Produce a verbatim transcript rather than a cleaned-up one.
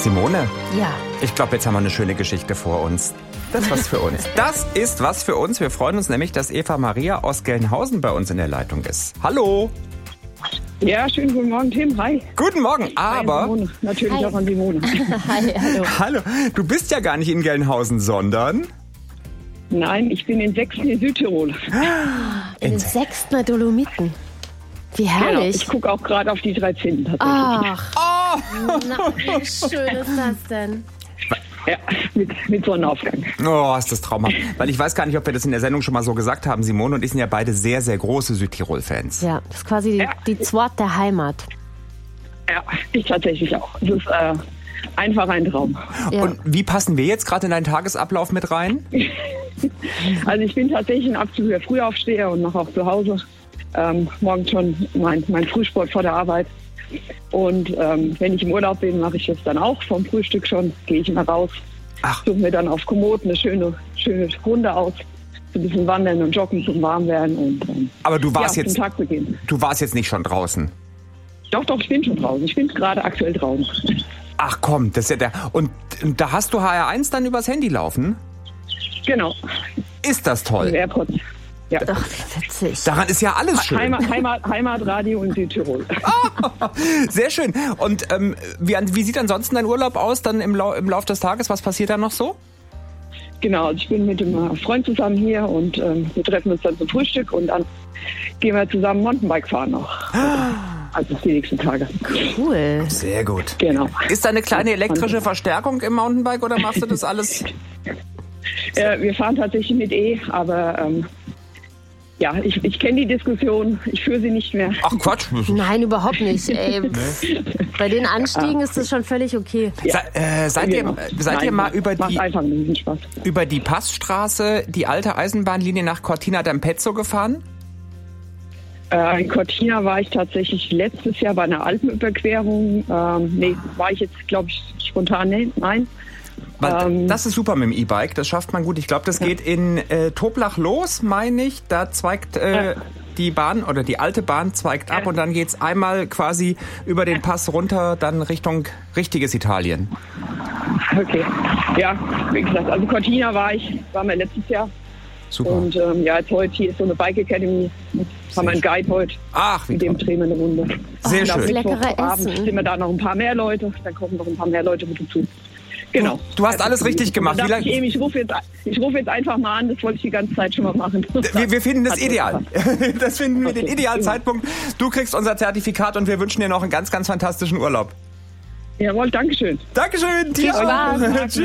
Simone? Ja. Ich glaube, jetzt haben wir eine schöne Geschichte vor uns. Das ist was für uns. Das ist was für uns. Wir freuen uns nämlich, dass Eva Maria aus Gelnhausen bei uns in der Leitung ist. Hallo. Ja, schönen guten Morgen, Tim. Hi. Guten Morgen, aber... Hi, natürlich Hi. auch an Simone. Hi, hallo. Hallo, du bist ja gar nicht in Gelnhausen, sondern... Nein, ich bin in Sechsten in Südtirol. In den sechsten Dolomiten. Wie herrlich. Ich gucke auch gerade auf die drei Zinnen tatsächlich. Ach, Oh, na, wie schön ist das denn? Ja, mit, mit Sonnenaufgang. oh, ist das traumhaft. Weil ich weiß gar nicht, ob wir das in der Sendung schon mal so gesagt haben. Simone und ich sind ja beide sehr, sehr große Südtirol-Fans. Ja, das ist quasi die, Ja. die Zwart der Heimat. Ja, ich tatsächlich auch. Es ist äh, einfach ein Traum. Ja. Und wie passen wir jetzt gerade in deinen Tagesablauf mit rein? Also ich bin tatsächlich ein absoluter Frühaufsteher und mache auch zu Hause ähm, morgens schon mein, mein Frühsport vor der Arbeit. Und ähm, wenn ich im Urlaub bin, mache ich das dann auch vom Frühstück schon. Gehe ich immer raus, Ach. suche mir dann auf Komoot eine schöne, schöne Runde aus. So ein bisschen wandern und joggen zum Warmwerden. Und, ähm, Aber du warst ja, jetzt, zum Tagbeginn. du warst jetzt nicht schon draußen. Doch, doch, ich bin schon draußen. Ich bin gerade aktuell draußen. Ach komm, das ist ja der... Und da hast du H R eins dann übers Handy laufen? Genau, Ist das im toll? Airport. Ja. Ach, wie witzig. Daran ist ja alles schön. Heimat, Heimat, Heimatradio in Südtirol. Sehr schön. Und ähm, wie, wie sieht ansonsten dein Urlaub aus dann im, Lau im Lauf des Tages? Was passiert da noch so? Genau, also ich bin mit einem Freund zusammen hier und ähm, wir treffen uns dann zum Frühstück und dann gehen wir zusammen Mountainbike fahren noch. Also die nächsten Tage. Cool. Sehr gut. Genau. Ist da eine kleine elektrische Verstärkung im Mountainbike oder machst du das alles? Äh, wir fahren tatsächlich mit E, aber ähm, ja, ich, ich kenne die Diskussion, ich führe sie nicht mehr. Ach Quatsch. Nein, überhaupt nicht. Ey, bei den Anstiegen ist das schon völlig okay. Se, äh, seid Genau. ihr, seid Nein, ihr mal über macht die, einfach einen Riesenspaß. über die Passstraße, die alte Eisenbahnlinie nach Cortina d'Ampezzo gefahren? Äh, in Cortina war ich tatsächlich letztes Jahr bei einer Alpenüberquerung. Ähm, nee, war ich jetzt, glaube ich, spontan? Nee, nein. Weil, Ähm, das ist super mit dem E-Bike, das schafft man gut. Ich glaube, das geht in äh, Toblach los, meine ich. Da zweigt äh, Ja. die Bahn oder die alte Bahn zweigt ab Ja. und dann geht's einmal quasi über den Pass runter, dann Richtung richtiges Italien. Okay. Ja, wie gesagt, also Cortina war ich, waren wir letztes Jahr. Super. Und ähm, ja, jetzt heute hier ist so eine Bike Academy. Haben wir einen Guide heute. Ach, wie Mit dem toll. drehen wir eine Runde. Sehr Und am schön. Leckere Mittwochabend Essen. sind wir da noch ein paar mehr Leute. Dann kommen noch ein paar mehr Leute mit dazu. Genau. Du hast alles richtig gemacht. Da Wie dachte lang- ich eben, ich rufe jetzt, ich rufe jetzt einfach mal an. Das wollte ich die ganze Zeit schon mal machen. Wir, wir finden das Hat ideal. gepasst. Das finden wir den Okay, idealen prima. Zeitpunkt. Du kriegst unser Zertifikat und wir wünschen dir noch einen ganz, ganz fantastischen Urlaub. Jawohl, Dankeschön. Dankeschön. Tia. Spaß. Tschüss.